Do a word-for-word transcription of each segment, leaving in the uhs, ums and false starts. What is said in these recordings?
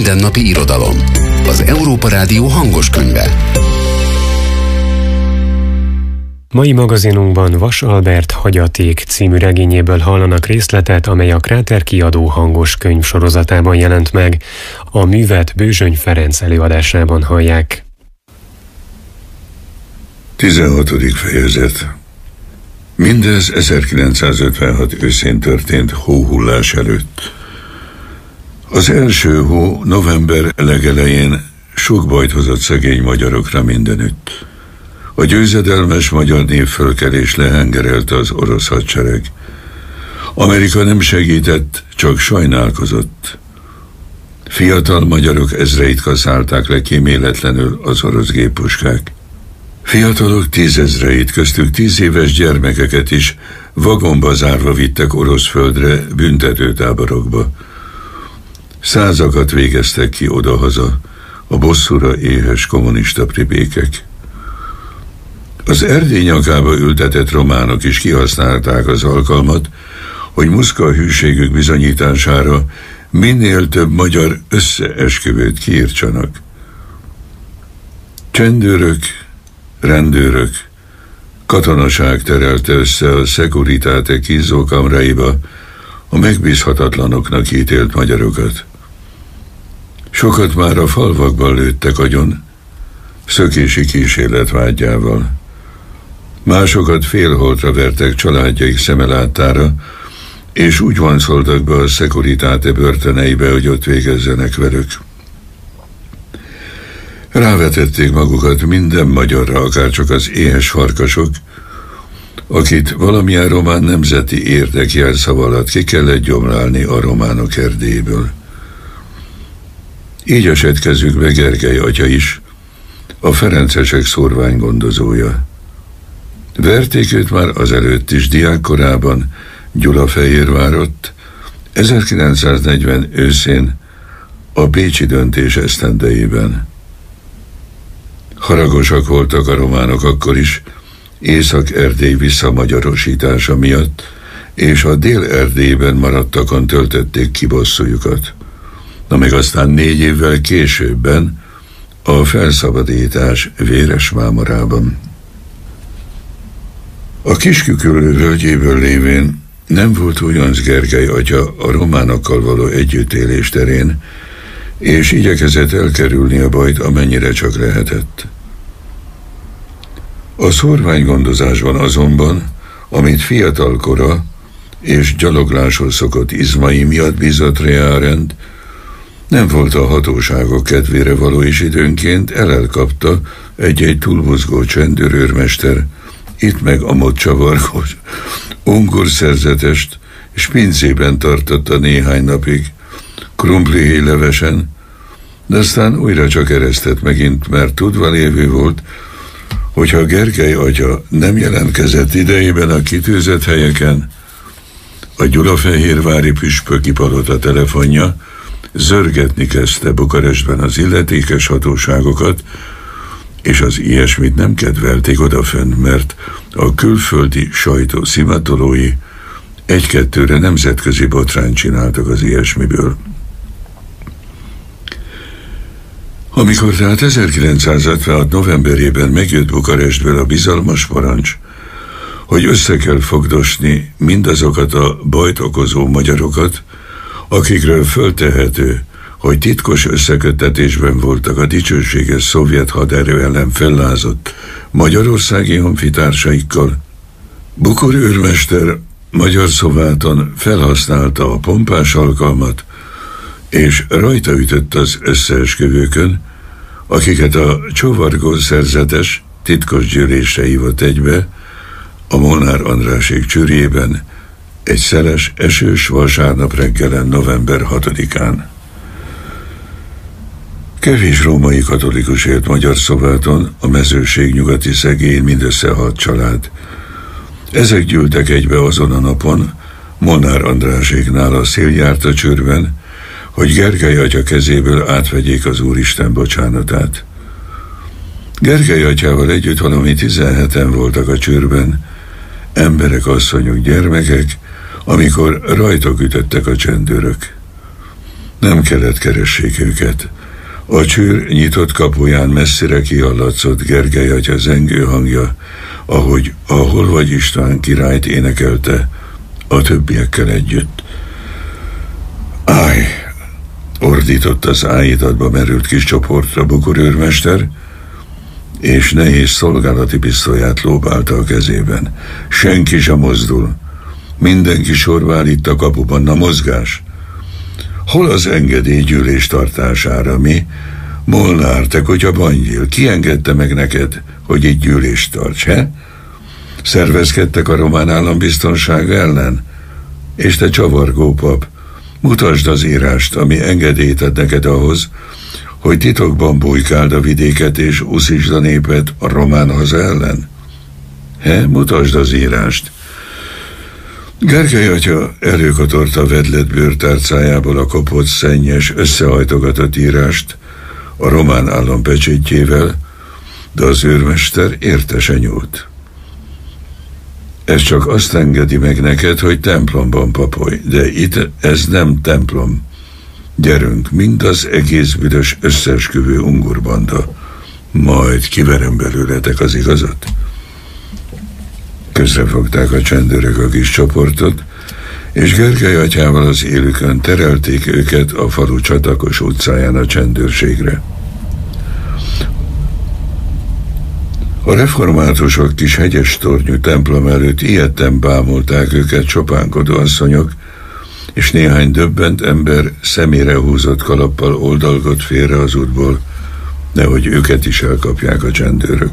mindennapi irodalom. Az Európa Rádió hangos könyve. Mai magazinunkban Vas Albert Hagyaték című regényéből hallanak részletet, amely a Kráter kiadó hangos könyv sorozatában jelent meg. A művet Bőzsöny Ferenc előadásában hallják. tizenhatodik fejezet. Mindez ezerkilencszázötvenhat őszén történt hóhullás előtt. Az első hó november legelején sok bajt hozott szegény magyarokra mindenütt. A győzedelmes magyar népfölkelés lehengerelte az orosz hadsereg. Amerika nem segített, csak sajnálkozott. Fiatal magyarok ezreit kaszálták le kíméletlenül az orosz géppuskák. Fiatalok tízezreit, köztük tíz éves gyermekeket is vagonba zárva vittek orosz földre, büntetőtáborokba. Százakat végeztek ki odahaza, a bosszúra éhes kommunista pribékek. Az Erdély nyakába ültetett románok is kihasználták az alkalmat, hogy muszka hűségük bizonyítására minél több magyar összeesküvőt kiírtsanak. Csendőrök, rendőrök, katonaság terelte össze a Securitate kínzókamráiba a megbízhatatlanoknak ítélt magyarokat. Sokat már a falvakban lőttek agyon, szökési kísérlet vágyával. Másokat félholtra vertek családjaik szeme láttára, és úgy vonszoltak be a Securitate börtöneibe, hogy ott végezzenek velük. Rávetették magukat minden magyarra, akárcsak az éhes farkasok, akit valamilyen román nemzeti érdek jelszava alatt ki kellett gyomlálni a románok Erdélyből. Így esett kezükbe Gergely atya is, a ferencesek szórványgondozója. Verték őt már azelőtt is diákkorában, Gyulafehérvárott, ezerkilencszáznegyven őszén, a bécsi döntés esztendejében. Haragosak voltak a románok akkor is, Észak-Erdély visszamagyarosítása miatt, és a Dél-Erdélyben maradtakon töltötték ki bosszújukat. Na meg aztán négy évvel későbben a felszabadítás Véresmámorában. A Kisküküllő völgyéből lévén nem volt Újonc Gergely atya a románokkal való együttélés terén, és igyekezett elkerülni a bajt, amennyire csak lehetett. A szórványgondozásban azonban, amit fiatalkora és gyalogláshoz szokott izmai miatt bízott Reárend, nem volt a hatóságok kedvére való, és időnként elelkapta egy-egy túlmozgó csendőrőrmester, itt meg amott csavargós ongor szerzetest, és pincében tartotta néhány napig, krumplihéj levesen, de aztán újra csak eresztett megint, mert tudva lévő volt, hogyha Gergely atya nem jelentkezett idejében a kitűzött helyeken, a gyulafehérvári püspöki palota telefonja zörgetni kezdte Bukarestben az illetékes hatóságokat, és az ilyesmit nem kedvelték odafönn, mert a külföldi sajtó szimatolói egy-kettőre nemzetközi botrányt csináltak az ilyesmiből. Amikor tehát ezerkilencszázötvenhat novemberében megjött Bukarestből a bizalmas parancs, hogy össze kell fogdosni mindazokat a bajt okozó magyarokat, akikről föltehető, hogy titkos összeköttetésben voltak a dicsőséges szovjet haderő ellen fellázott magyarországi honfitársaikkal, Bukor őrmester Magyar Szováton felhasználta a pompás alkalmat, és rajta ütött az összeesküvőkön, akiket a csovargó szerzetes titkos gyűlésre hívott egybe a Molnár Andrásék csürjében egy szeles, esős vasárnap reggelen november hatodikán. Kevés római katolikus élt Magyar Szováton, a mezőség nyugati szegélyén mindössze hat család. Ezek gyűltek egybe azon a napon, Molnár Andráséknál a Széljárta csőrben, hogy Gergely atya kezéből átvegyék az Úristen bocsánatát. Gergely atyával együtt valami tizenheten voltak a csőrben, emberek, asszonyok, gyermekek, amikor rajtok ütöttek a csendőrök. Nem kellett keressék őket. A csőr nyitott kapuján messzire kihallatszott Gergely atya zengő hangja, ahogy a Hol vagy István királyt énekelte a többiekkel együtt. Állj! Ordított az áhítatba merült kis csoportra Bokor őrmester, és nehéz szolgálati pisztolyát lóbálta a kezében. Senki sem mozdul. Mindenki sorvál itt a kapuban. Na, mozgás! Hol az engedély gyűlés tartására, mi? Molnár, te kutya bangyil, ki engedte meg neked, hogy itt gyűlést tarts, he? Szervezkedtek a román állambiztonság ellen? És te csavargó pap, mutasd az írást, ami engedélyt ad neked ahhoz, hogy titokban bujkáld a vidéket és uszítsd a népet a román haza ellen? He, mutasd az írást. Gergely atya előkotorta vedlet bőrtárcájából a kopott, szennyes, összehajtogatott írást a román állam pecsétjével, de az őrmester értesen nyúlt. Ez csak azt engedi meg neked, hogy templomban papolj, de itt ez nem templom. Gyerünk, mind az egész büdös összeesküvő ungurbanda. Majd kiverem belőletek az igazat. Közrefogták a csendőrök a kis csoportot, és Gergely atyával az élükön terelték őket a falu csatakos utcáján a csendőrségre. A reformátusok kis hegyes tornyú templom előtt ijedten bámulták őket csopánkodó asszonyok, és néhány döbbent ember szemére húzott kalappal oldalgott félre az útból, nehogy őket is elkapják a csendőrök.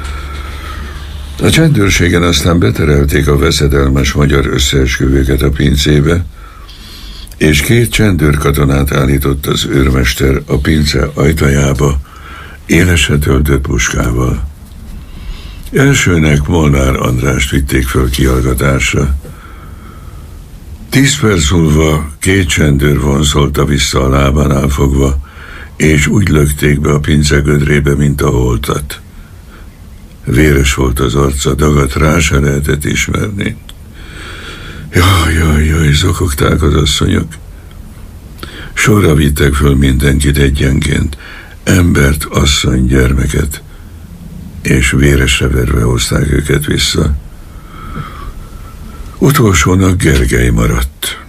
A csendőrségen aztán beterelték a veszedelmes magyar összeesküvőket a pincébe, és két csendőrkatonát állított az őrmester a pince ajtajába, élesre töltött puskával. Elsőnek Molnár Andrást vitték föl kihallgatásra. Tíz perc múlva két csendőr vonszolta vissza a lábánál fogva, és úgy lökték be a pince gödrébe, mint a holtat. Véres volt az arca, dagat rá se lehetett ismerni. Jaj, jaj, jaj, zokogták az asszonyok. Sorra vittek föl mindenkit egyenként, embert, asszony, gyermeket, és véresre verve hozták őket vissza. Utolsónak Gergely maradt.